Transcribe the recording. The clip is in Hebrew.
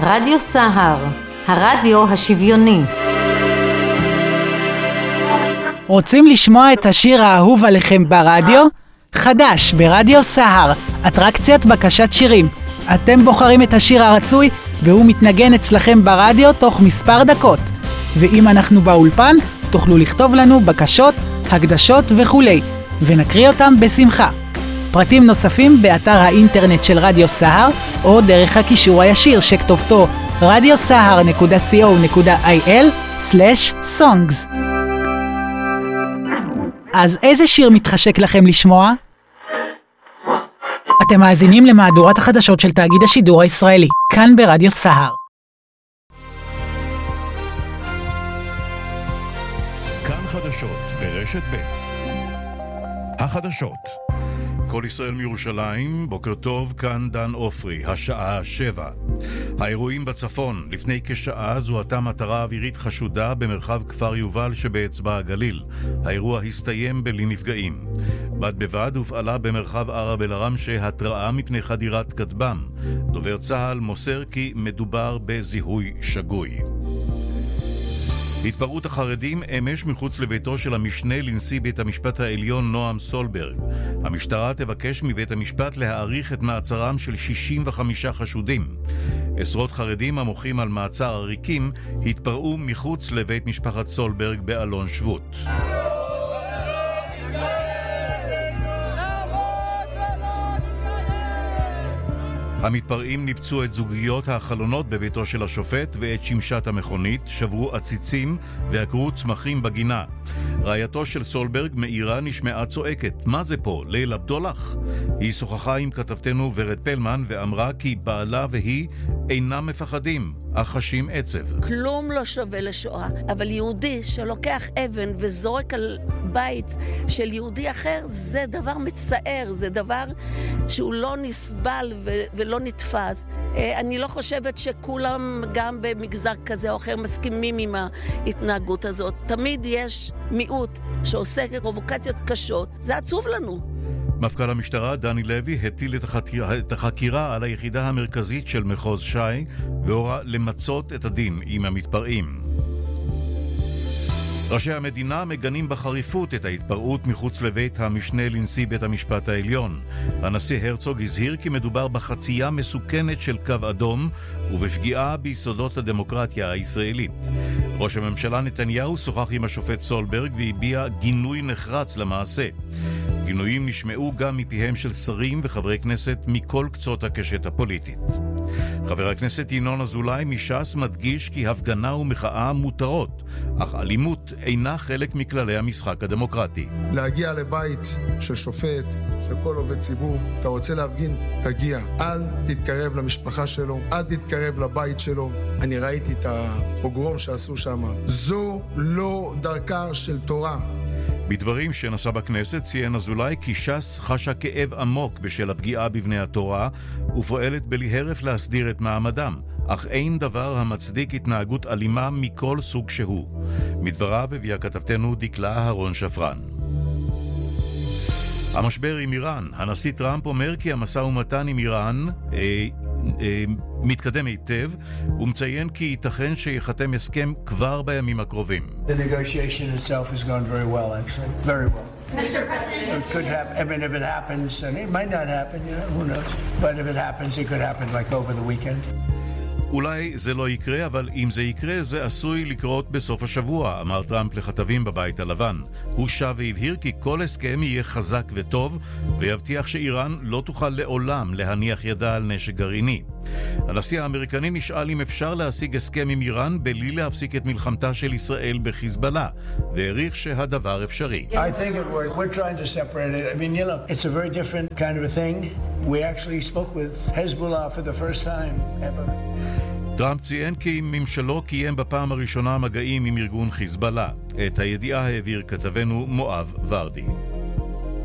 רדיו סהר, הרדיו השוויוני. רוצים לשמוע את השיר האהוב עליכם ברדיו? חדש ברדיו סהר, אטרקציית בקשת שירים. אתם בוחרים את השיר הרצוי והוא מתנגן אצלכם ברדיו תוך מספר דקות. ואם אנחנו באולפן, תוכלו לכתוב לנו בקשות, הקדשות וכולי, ונקריא אותם בשמחה. פרטים נוספים באתר האינטרנט של רדיו סהר, או דרך הקישור הישיר שכתובתו radiosahar.co.il/songs. אז איזה שיר מתחשק לכם לשמוע? אתם מאזינים למהדורת החדשות של תאגיד השידור הישראלי, כאן ברדיו סהר. כאן חדשות ברשת ב'. החדשות. כל ישראל מירושלים, בוקר טוב, כאן דן אופרי, השעה 7. האירועים בצפון, לפני כשעה זוהתה מטרה אווירית חשודה במרחב כפר יובל שבאצבע הגליל. האירוע הסתיים בלי נפגעים. בד בבד הופעלה במרחב ערב אל-עראמשה התראה מפני חדירת כטב"ם. דובר צה"ל מוסר כי מדובר בזיהוי שגוי. התפרעות החרדים אמש מחוץ לביתו של המשנה לנשיא בית המשפט העליון נועם סולברג. המשטרה תבקש מבית המשפט להאריך את מעצרם של 65 חשודים. עשרות חרדים המוחים על מעצר עריקים התפרעו מחוץ לבית משפחת סולברג באלון שבות. המתפרעים ניפצו את זוגיות החלונות בביתו של השופט ואת שמשת המכונית, שברו עציצים ועקרו צמחים בגינה. רעייתו של סולברג מאירה נשמעה צועקת, מה זה פה, ליל הבדולח? היא שוחחה עם כתבתנו ורד פלמן ואמרה כי בעלה והיא אינם מפחדים, אך חשים עצב. כלום לא שווה לשואה, אבל יהודי שלוקח אבן וזורק על בית של יהודי אחר, זה דבר מצער, זה דבר שהוא לא נסבל ולא נתפס. אני לא חושבת שכולם גם במגזר כזה או אחר מסכימים עם ההתנהגות הזאת. תמיד יש מיעוט שעושה פרובוקציות קשות, זה עצוב לנו. מפכ"ל המשטרה דני לוי הטיל את החקירה על היחידה המרכזית של מחוז ש"י והורה למצות את הדין עם המתפרעים. ראשי המדינה מגנים בחריפות את ההתפרעות מחוץ לבית המשנה לנשיא בית המשפט העליון. הנשיא הרצוג הזהיר כי מדובר בחצייה מסוכנת של קו אדום ובפגיעה ביסודות הדמוקרטיה הישראלית. ראש הממשלה נתניהו שוחח עם השופט סולברג והביע גינוי נחרץ למעשה. גינויים נשמעו גם מפיהם של שרים וחברי כנסת מכל קצות הקשת הפוליטית. חבר הכנסת ינון אזולאי מש"ס מדגיש כי הפגנה ומחאה מותרות, אך אלימות אינה חלק מכללי המשחק הדמוקרטי. להגיע לבית של שופט, של כל עובד ציבור, אתה רוצה להפגין, תגיע. אל תתקרב למשפחה שלו, אל תתקרב לבית שלו. אני ראיתי את הפוגרום שעשו שם. זו לא דרכה של תורה. בדברים שנשא בכנסת ציין אזולאי כי ש"ס חשה כאב עמוק בשל הפגיעה בבני התורה ופועלת בלהרף להסדיר את מעמדם, אך אין דבר המצדיק התנהגות אלימה מכל סוג שהוא. מדבריו הביאה כתבתנו דקלה אהרון שפרן. המשבר עם איראן. הנשיא טראמפ אומר כי המשא ומתן עם איראן מתקדם היטב, ומציין כי ייתכן שיחתם הסכם כבר בימים הקרובים. The negotiation itself has gone very well, actually. Very well. Mr. President, It could happen. I mean, if it happens, and it might not happen, you know, who knows. But if it happens, it could happen like over the weekend. אולי זה לא יקרה, אבל אם זה יקרה, זה עשוי לקרות בסוף השבוע, אמר טראמפ לכתבים בבית הלבן. הוא שב והבהיר כי כל הסכם יהיה חזק וטוב, ויבטיח שאיראן לא תוכל לעולם להניח ידה על נשק גרעיני. הנשיא האמריקני נשאל אם אפשר להשיג הסכם עם איראן בלי להפסיק את מלחמתה של ישראל בחיזבאללה, והעריך שהדבר אפשרי. I think we're trying to separate it. I mean, you know, it's a very different kind of a thing. We actually spoke with Hezbollah for the first time ever. טראמפ ציין כי ממשלו קיים בפעם הראשונה מגעים עם ארגון חיזבאללה. את הידיעה העביר כתבנו מואב ורדי.